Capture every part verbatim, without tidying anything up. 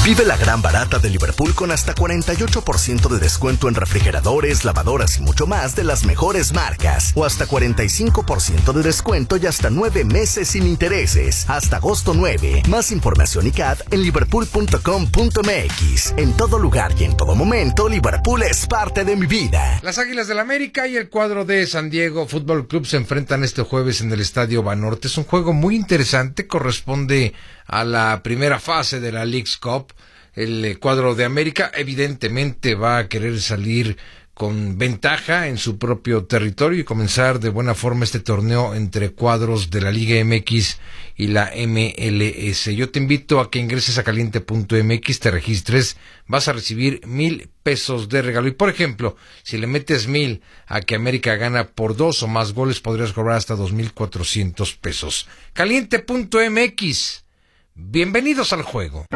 Vive la gran barata de Liverpool con hasta cuarenta y ocho por ciento de descuento en refrigeradores, lavadoras y mucho más de las mejores marcas. O hasta cuarenta y cinco por ciento de descuento y hasta nueve meses sin intereses. Hasta agosto nueve. Más información y C A D en liverpool punto com punto m x. En todo lugar y en todo momento, Liverpool es parte de mi vida. Las Águilas del América y el cuadro de San Diego Fútbol Club se enfrentan este jueves en el Estadio Banorte. Es un juego muy interesante, corresponde a la primera fase de la Leagues Cup. El cuadro de América evidentemente va a querer salir con ventaja en su propio territorio y comenzar de buena forma este torneo entre cuadros de la Liga M X y la M L S. Yo te invito a que ingreses a caliente punto m x, te registres, vas a recibir mil pesos de regalo. Y por ejemplo, si le metes mil a que América gana por dos o más goles, podrías cobrar hasta dos mil cuatrocientos pesos. caliente punto m x. Bienvenidos al juego.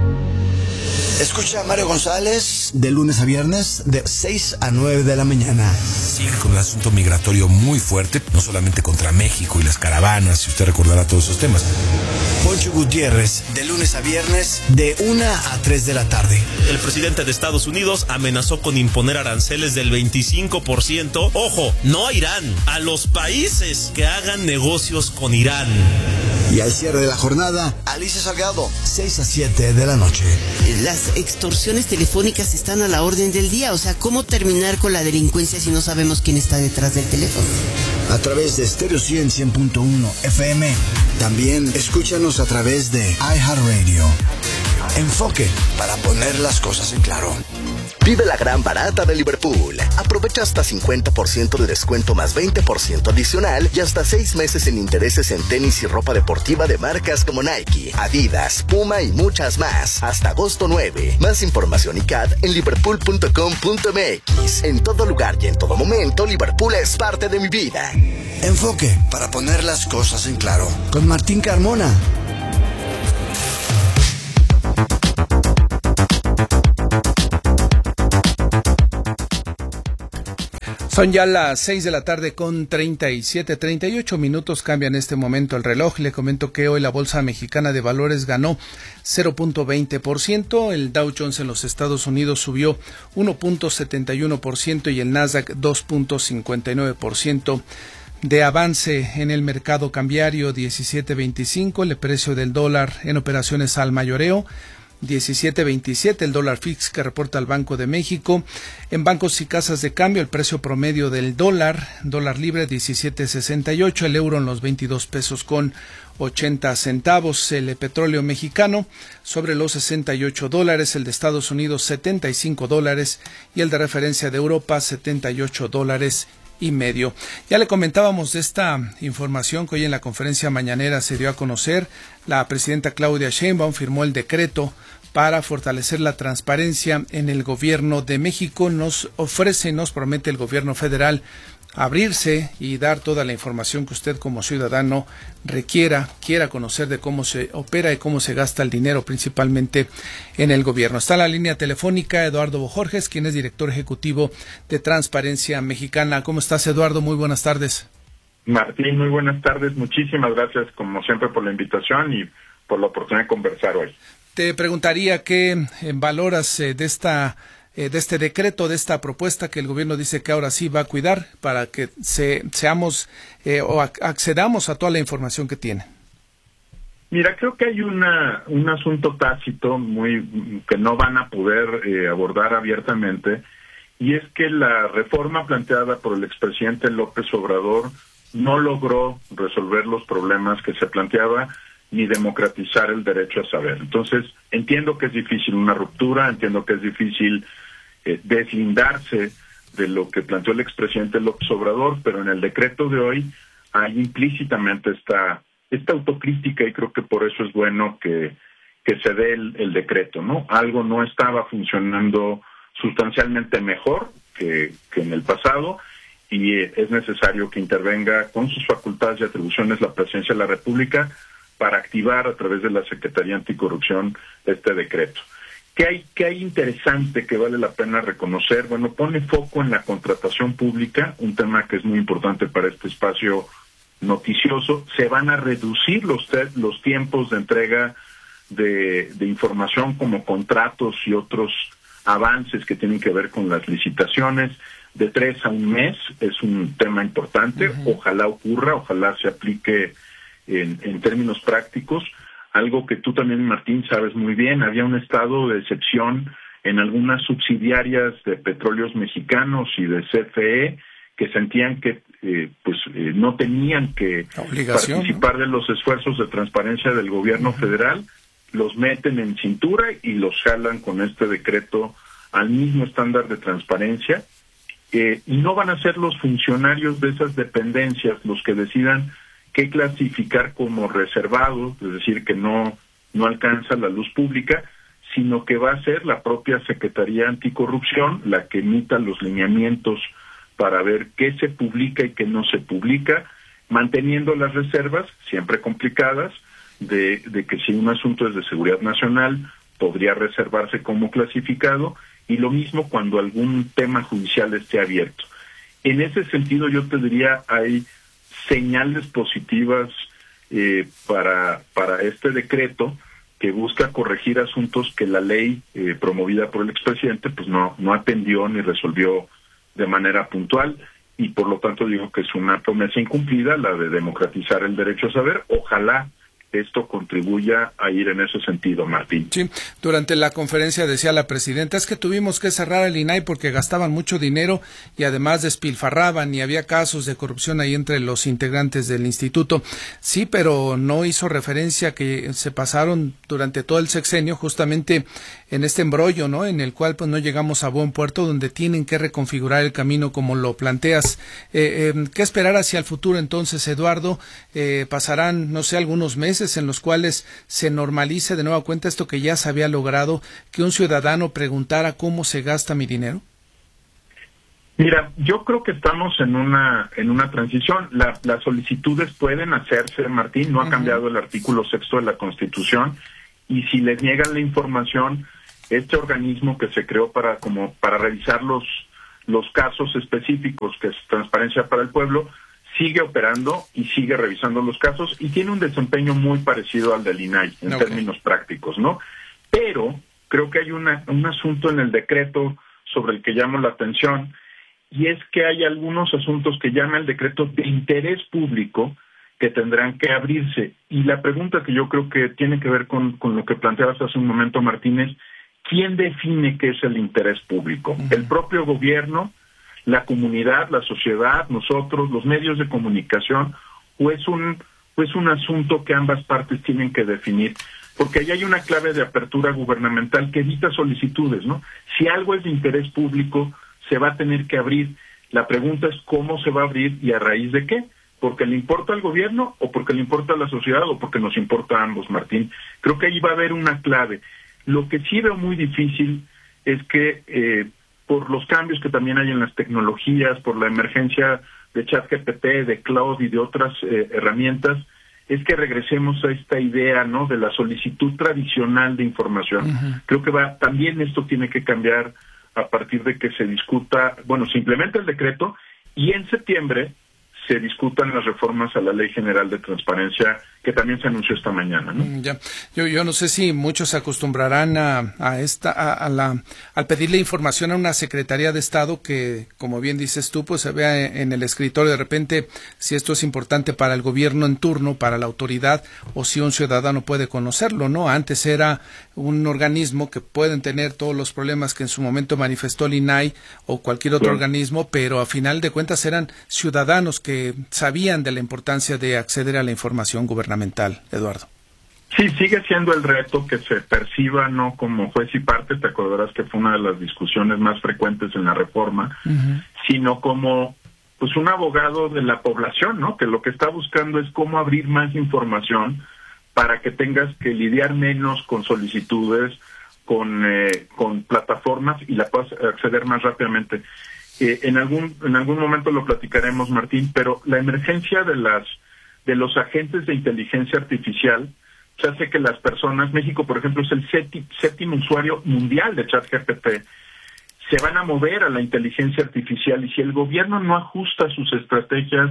Escucha a Mario González de lunes a viernes de seis a nueve de la mañana. Sigue con un asunto migratorio muy fuerte, no solamente contra México y las caravanas, si usted recordará todos esos temas. Poncho Gutiérrez de lunes a viernes de una a tres de la tarde. El presidente de Estados Unidos amenazó con imponer aranceles del veinticinco por ciento. Ojo, no a Irán, a los países que hagan negocios con Irán. Y al cierre de la jornada, Alicia Salgado, seis a siete de la noche. Las extorsiones telefónicas están a la orden del día. O sea, ¿cómo terminar con la delincuencia si no sabemos quién está detrás del teléfono? A través de Stereo cien, cien punto uno F M. También escúchanos a través de iHeartRadio. Enfoque para poner las cosas en claro. Vive la gran barata de Liverpool. Aprovecha hasta cincuenta por ciento de descuento más veinte por ciento adicional y hasta seis meses sin intereses en tenis y ropa deportiva de marcas como Nike, Adidas, Puma y muchas más. Hasta agosto nueve. Más información y C A D en liverpool punto com punto m x. En todo lugar y en todo momento, Liverpool es parte de mi vida. Enfoque para poner las cosas en claro. Con Martín Carmona. Son ya las seis de la tarde con treinta y siete, treinta y ocho minutos. Cambia en este momento el reloj. Le comento que hoy la Bolsa Mexicana de Valores ganó cero punto veinte por ciento. El Dow Jones en los Estados Unidos subió uno punto setenta y uno por ciento y el Nasdaq dos punto cincuenta y nueve por ciento. De avance en el mercado cambiario, diecisiete veinticinco. El precio del dólar en operaciones al mayoreo, diecisiete veintisiete el dólar fix que reporta el Banco de México. En bancos y casas de cambio, el precio promedio del dólar, dólar libre diecisiete sesenta y ocho, el euro en los veintidós pesos con ochenta centavos, el petróleo mexicano sobre los sesenta y ocho dólares, el de Estados Unidos setenta y cinco dólares y el de referencia de Europa setenta y ocho dólares y medio. Ya le comentábamos de esta información que hoy en la conferencia mañanera se dio a conocer. La presidenta Claudia Sheinbaum firmó el decreto para fortalecer la transparencia en el gobierno de México. Nos ofrece y nos promete el gobierno federal abrirse y dar toda la información que usted como ciudadano requiera, quiera conocer de cómo se opera y cómo se gasta el dinero, principalmente en el gobierno. Está en la línea telefónica Eduardo Bojorges, quien es director ejecutivo de Transparencia Mexicana. ¿Cómo estás, Eduardo? Muy buenas tardes. Martín, muy buenas tardes. Muchísimas gracias, como siempre, por la invitación y por la oportunidad de conversar hoy. Te preguntaría qué eh, valoras eh, de esta de este decreto, de esta propuesta que el gobierno dice que ahora sí va a cuidar para que se, seamos eh, o accedamos a toda la información que tiene. Mira, creo que hay una un asunto tácito muy que no van a poder eh, abordar abiertamente, y es que la reforma planteada por el expresidente López Obrador no logró resolver los problemas que se planteaba ni democratizar el derecho a saber. Entonces, entiendo que es difícil una ruptura, entiendo que es difícil eh, deslindarse de lo que planteó el expresidente López Obrador, pero en el decreto de hoy hay implícitamente esta esta autocrítica, y creo que por eso es bueno que, que se dé el, el decreto, ¿no? Algo no estaba funcionando sustancialmente mejor que, que en el pasado, y eh, es necesario que intervenga con sus facultades y atribuciones la Presidencia de la República para activar a través de la Secretaría Anticorrupción este decreto. ¿Qué hay, qué hay interesante que vale la pena reconocer? Bueno, pone foco en la contratación pública, un tema que es muy importante para este espacio noticioso. Se van a reducir los, te- los tiempos de entrega de, de información como contratos y otros avances que tienen que ver con las licitaciones. De tres a un mes es un tema importante. Uh-huh. Ojalá ocurra, ojalá se aplique en, en términos prácticos. Algo que tú también, Martín, sabes muy bien, había un estado de excepción en algunas subsidiarias de Petróleos Mexicanos y de C F E que sentían que eh, pues eh, no tenían que participar, ¿no?, de los esfuerzos de transparencia del gobierno uh-huh. federal. Los meten en cintura y los jalan con este decreto al mismo estándar de transparencia. Eh, y no van a ser los funcionarios de esas dependencias los que decidan qué clasificar como reservado, es decir, que no, no alcanza la luz pública, sino que va a ser la propia Secretaría Anticorrupción la que emita los lineamientos para ver qué se publica y qué no se publica, manteniendo las reservas, siempre complicadas, de, de que si un asunto es de seguridad nacional, podría reservarse como clasificado, y lo mismo cuando algún tema judicial esté abierto. En ese sentido, yo te diría, hay señales positivas eh, para, para este decreto que busca corregir asuntos que la ley eh, promovida por el expresidente pues no, no atendió ni resolvió de manera puntual, y por lo tanto digo que es una promesa incumplida la de democratizar el derecho a saber. Ojalá esto contribuya a ir en ese sentido, Martín. Sí, durante la conferencia decía la presidenta, es que tuvimos que cerrar el I N A I porque gastaban mucho dinero y además despilfarraban y había casos de corrupción ahí entre los integrantes del instituto. Sí, pero no hizo referencia que se pasaron durante todo el sexenio justamente en este embrollo, ¿no?, en el cual pues no llegamos a buen puerto, donde tienen que reconfigurar el camino como lo planteas. Eh, eh, ¿Qué esperar hacia el futuro entonces, Eduardo? Eh, pasarán, no sé, algunos meses en los cuales se normalice de nueva cuenta esto que ya se había logrado, que un ciudadano preguntara cómo se gasta mi dinero. Mira, yo creo que estamos en una en una transición. La, las solicitudes pueden hacerse, Martín, no ha uh-huh. cambiado el artículo sexto de la Constitución, y si les niegan la información, este organismo que se creó para como para revisar los los casos específicos, que es Transparencia para el Pueblo, sigue operando y sigue revisando los casos y tiene un desempeño muy parecido al del I N A I en okay. términos prácticos, ¿no? Pero creo que hay una, un asunto en el decreto sobre el que llamo la atención, y es que hay algunos asuntos que llama el decreto de interés público que tendrán que abrirse. Y la pregunta que yo creo que tiene que ver con, con lo que planteabas hace un momento, Martínez, ¿quién define qué es el interés público? Uh-huh. ¿El propio gobierno, la comunidad, la sociedad, nosotros, los medios de comunicación, o es un, o es un asunto que ambas partes tienen que definir? Porque ahí hay una clave de apertura gubernamental que evita solicitudes, ¿no? Si algo es de interés público, se va a tener que abrir. La pregunta es cómo se va a abrir y a raíz de qué. ¿Porque le importa al gobierno o porque le importa a la sociedad o porque nos importa a ambos, Martín? Creo que ahí va a haber una clave. Lo que sí veo muy difícil es que eh, por los cambios que también hay en las tecnologías, por la emergencia de ChatGPT, de Cloud y de otras eh, herramientas, es que regresemos a esta idea, ¿no?, de la solicitud tradicional de información. Uh-huh. Creo que va también esto tiene que cambiar a partir de que se discuta, bueno, se implementa el decreto y en septiembre se discutan las reformas a la Ley General de Transparencia, que también se anunció esta mañana, ¿no? Ya, yo, yo no sé si muchos se acostumbrarán a, a esta, a, a la, al pedirle información a una Secretaría de Estado que, como bien dices tú, pues se vea en el escritorio de repente si esto es importante para el gobierno en turno, para la autoridad, o si un ciudadano puede conocerlo, ¿no? Antes era un organismo que pueden tener todos los problemas que en su momento manifestó el I N A I o cualquier otro sí. organismo, pero a final de cuentas eran ciudadanos que sabían de la importancia de acceder a la información gubernamental, Eduardo. Sí, sigue siendo el reto que se perciba no como juez y parte, te acordarás que fue una de las discusiones más frecuentes en la reforma, uh-huh. sino como pues un abogado de la población, ¿no? Que lo que está buscando es cómo abrir más información para que tengas que lidiar menos con solicitudes, con, eh, con plataformas y la puedas acceder más rápidamente. Eh, en algún en algún momento lo platicaremos, Martín, pero la emergencia de las de los agentes de inteligencia artificial se hace que las personas, México por ejemplo es el séptimo, séptimo usuario mundial de ChatGPT, se van a mover a la inteligencia artificial, y si el gobierno no ajusta sus estrategias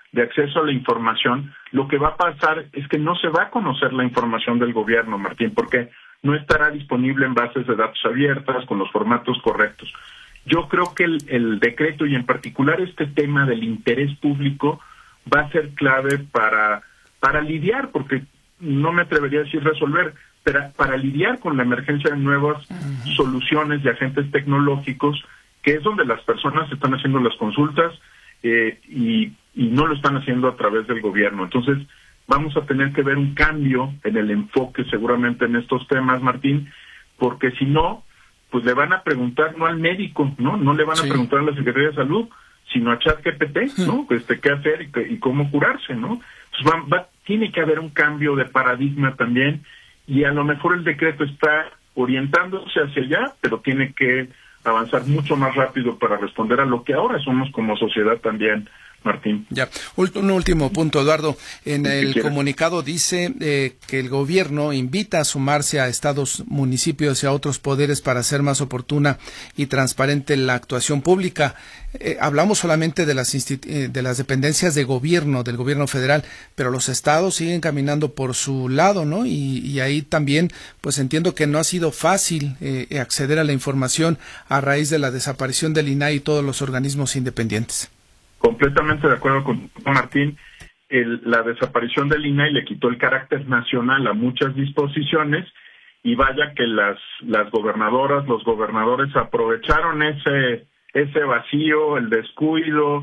de acceso a la información, lo que va a pasar es que no se va a conocer la información del gobierno, Martín, porque no estará disponible en bases de datos abiertas con los formatos correctos. Yo creo que el, el decreto y en particular este tema del interés público va a ser clave para, para lidiar, porque no me atrevería a decir resolver, pero para lidiar con la emergencia de nuevas uh-huh. soluciones de agentes tecnológicos, que es donde las personas están haciendo las consultas eh, y, y no lo están haciendo a través del gobierno. Entonces, vamos a tener que ver un cambio en el enfoque seguramente en estos temas, Martín, porque si no, pues le van a preguntar no al médico, ¿no? No le van sí. a preguntar a la Secretaría de Salud, sino a ChatGPT, ¿no? Este, qué hacer y, y cómo curarse, ¿no? Entonces va, va, tiene que haber un cambio de paradigma también, y a lo mejor el decreto está orientándose hacia allá, pero tiene que avanzar mucho más rápido para responder a lo que ahora somos como sociedad también, Martín. Ya, un último punto, Eduardo. En el comunicado dice eh, que el gobierno invita a sumarse a estados, municipios y a otros poderes para hacer más oportuna y transparente la actuación pública. Eh, hablamos solamente de las eh, de las dependencias de gobierno, del gobierno federal, pero los estados siguen caminando por su lado, ¿no? Y, y ahí también, pues entiendo que no ha sido fácil eh, acceder a la información a raíz de la desaparición del I N A I y todos los organismos independientes. Completamente de acuerdo con Martín. El, la desaparición del I N A I le quitó el carácter nacional a muchas disposiciones, y vaya que las las gobernadoras, los gobernadores aprovecharon ese ese vacío, el descuido,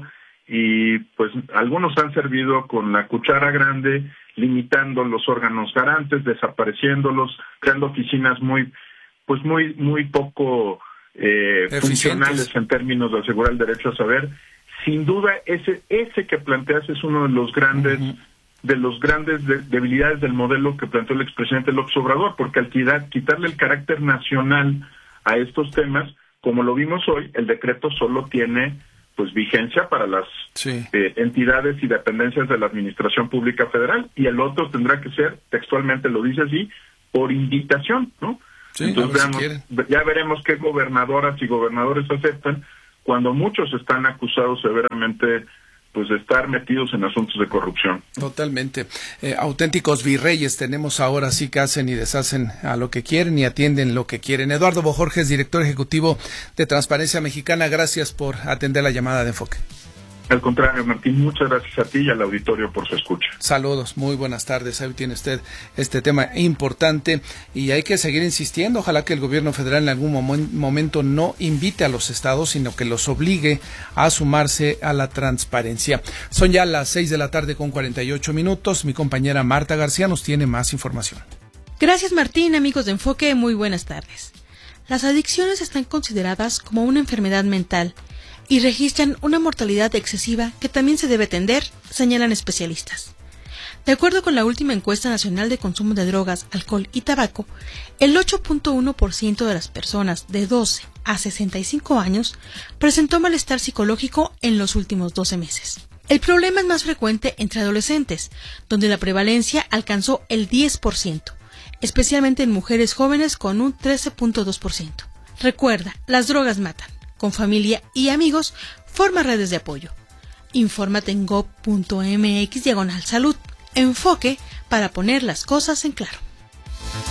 y pues algunos han servido con la cuchara grande, limitando los órganos garantes, desapareciéndolos, creando oficinas muy pues muy muy poco eh, funcionales en términos de asegurar el derecho a saber. Sin duda, ese ese que planteas es uno de los grandes uh-huh. de los grandes de, debilidades del modelo que planteó el expresidente López Obrador, porque al quitar, quitarle el carácter nacional a estos temas, como lo vimos hoy, el decreto solo tiene pues vigencia para las sí. eh, entidades y dependencias de la Administración Pública Federal, y el otro tendrá que ser, textualmente lo dice así, por invitación, ¿no? Sí, entonces veamos, si ya veremos qué gobernadoras y gobernadores aceptan, cuando muchos están acusados severamente pues de estar metidos en asuntos de corrupción. Totalmente. Eh, auténticos virreyes tenemos ahora, sí que hacen y deshacen a lo que quieren y atienden lo que quieren. Eduardo Bojorges, director ejecutivo de Transparencia Mexicana, gracias por atender la llamada de Enfoque. Al contrario, Martín, muchas gracias a ti y al auditorio por su escucha. Saludos, muy buenas tardes. Ahí tiene usted este tema importante y hay que seguir insistiendo. Ojalá que el gobierno federal en algún mom- momento no invite a los estados, sino que los obligue a sumarse a la transparencia. Son ya las seis de la tarde con cuarenta y ocho minutos. Mi compañera Marta García nos tiene más información. Gracias, Martín. Amigos de Enfoque, muy buenas tardes. Las adicciones están consideradas como una enfermedad mental y registran una mortalidad excesiva que también se debe atender, señalan especialistas. De acuerdo con la última encuesta nacional de consumo de drogas, alcohol y tabaco, el ocho punto uno por ciento de las personas de doce a sesenta y cinco años presentó malestar psicológico en los últimos doce meses. El problema es más frecuente entre adolescentes, donde la prevalencia alcanzó el diez por ciento, especialmente en mujeres jóvenes con un trece punto dos por ciento. Recuerda, las drogas matan. Con familia y amigos, forma redes de apoyo. Infórmate en gob punto mx diagonal salud. Enfoque para poner las cosas en claro.